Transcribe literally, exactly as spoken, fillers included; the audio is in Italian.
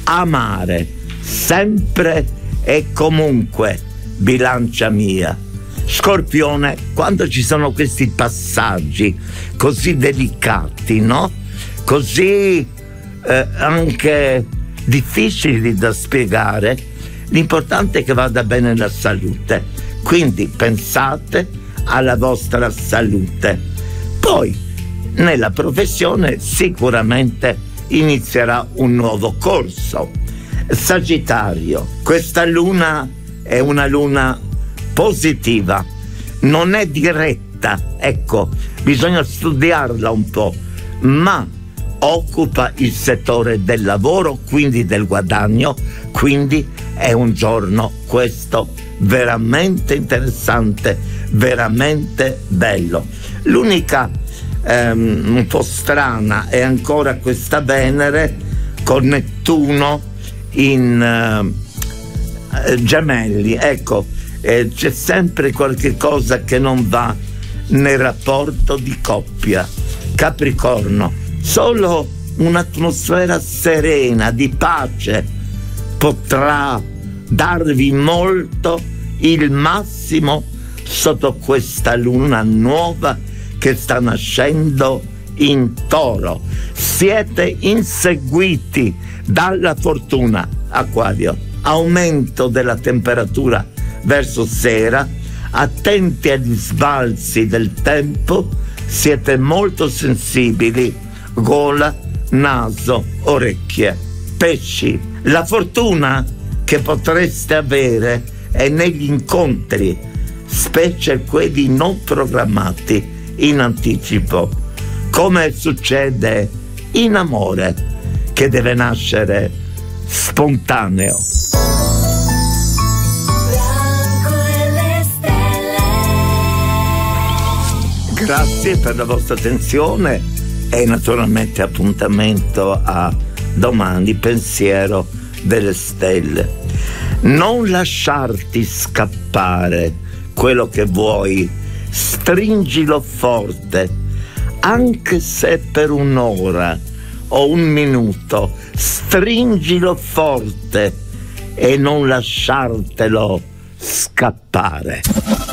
amare sempre e comunque, bilancia mia. Scorpione, quando ci sono questi passaggi così delicati, no? Così eh, anche difficili da spiegare, l'importante è che vada bene la salute, quindi pensate alla vostra salute. Poi nella professione sicuramente inizierà un nuovo corso. Sagittario, questa luna è una luna positiva, non è diretta, ecco, bisogna studiarla un po', ma occupa il settore del lavoro, quindi del guadagno, quindi è un giorno questo veramente interessante, veramente bello. L'unica ehm, un po' strana è ancora questa Venere con Nettuno in eh, Gemelli, ecco, eh, c'è sempre qualche cosa che non va nel rapporto di coppia. Capricorno, solo un'atmosfera serena, di pace, potrà darvi molto, il massimo, sotto questa luna nuova che sta nascendo in Toro. Siete inseguiti dalla fortuna. Acquario, aumento della temperatura verso sera, attenti agli sbalzi del tempo, siete molto sensibili, gola, naso, orecchie. Pesci, la fortuna che potreste avere è negli incontri, specie quelli non programmati in anticipo, come succede in amore, che deve nascere spontaneo. Grazie per la vostra attenzione e naturalmente appuntamento a domani, pensiero delle stelle. Non lasciarti scappare quello che vuoi, stringilo forte, anche se per un'ora o un minuto, stringilo forte e non lasciartelo scappare.